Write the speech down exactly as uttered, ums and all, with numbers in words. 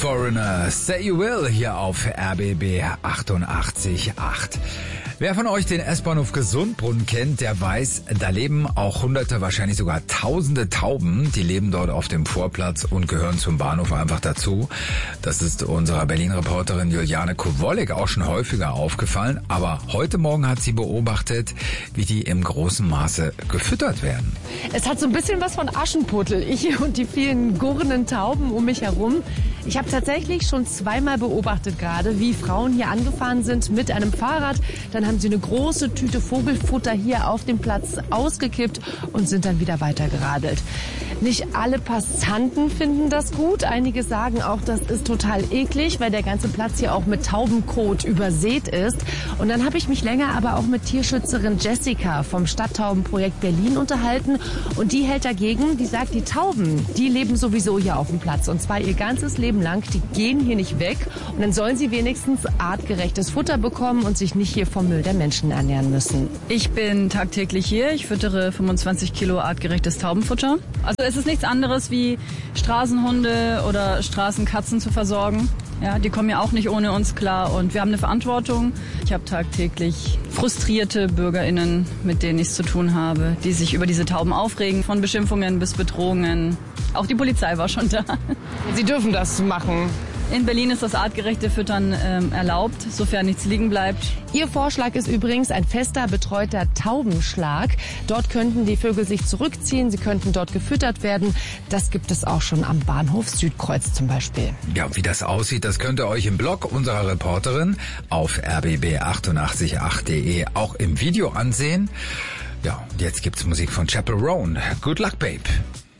Foreigner, Say You Will hier auf R B B achtundachtzig Komma acht. Wer von euch den S-Bahnhof Gesundbrunnen kennt, der weiß, da leben auch hunderte, wahrscheinlich sogar tausende Tauben. Die leben dort auf dem Vorplatz und gehören zum Bahnhof einfach dazu. Das ist unserer Berlin-Reporterin Juliane Kowolek auch schon häufiger aufgefallen. Aber heute Morgen hat sie beobachtet, wie die im großen Maße gefüttert werden. Es hat so ein bisschen was von Aschenputtel. Ich und die vielen gurrenden Tauben um mich herum. Ich habe tatsächlich schon zweimal beobachtet gerade, wie Frauen hier angefahren sind mit einem Fahrrad. Dann haben sie eine große Tüte Vogelfutter hier auf dem Platz ausgekippt und sind dann wieder weitergeradelt. Nicht alle Passanten finden das gut. Einige sagen auch, das ist total eklig, weil der ganze Platz hier auch mit Taubenkot übersät ist. Und dann habe ich mich länger aber auch mit Tierschützerin Jessica vom Stadttaubenprojekt Berlin unterhalten. Und die hält dagegen, die sagt, die Tauben, die leben sowieso hier auf dem Platz. Und zwar ihr ganzes Leben lang. Die gehen hier nicht weg. Und dann sollen sie wenigstens artgerechtes Futter bekommen und sich nicht hier vom Müll der Menschen ernähren müssen. Ich bin tagtäglich hier. Ich füttere fünfundzwanzig Kilo artgerechtes Taubenfutter. Also es ist nichts anderes wie Straßenhunde oder Straßenkatzen zu versorgen. Ja, die kommen ja auch nicht ohne uns klar und wir haben eine Verantwortung. Ich habe tagtäglich frustrierte BürgerInnen, mit denen ich es zu tun habe, die sich über diese Tauben aufregen, von Beschimpfungen bis Bedrohungen. Auch die Polizei war schon da. Sie dürfen das machen. In Berlin ist das artgerechte Füttern ähm, erlaubt, sofern nichts liegen bleibt. Ihr Vorschlag ist übrigens ein fester, betreuter Taubenschlag. Dort könnten die Vögel sich zurückziehen, sie könnten dort gefüttert werden. Das gibt es auch schon am Bahnhof Südkreuz zum Beispiel. Ja, wie das aussieht, das könnt ihr euch im Blog unserer Reporterin auf r b b achtundachtzig Komma acht punkt de auch im Video ansehen. Ja, und jetzt gibt's Musik von Chappell Roan. Good luck, babe.